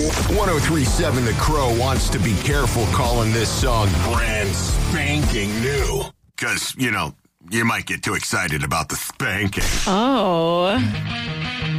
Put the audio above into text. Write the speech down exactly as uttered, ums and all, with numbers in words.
ten thirty-seven The Crow wants to be careful calling this song brand spanking new. Because, you know, you might get too excited about the spanking. Oh.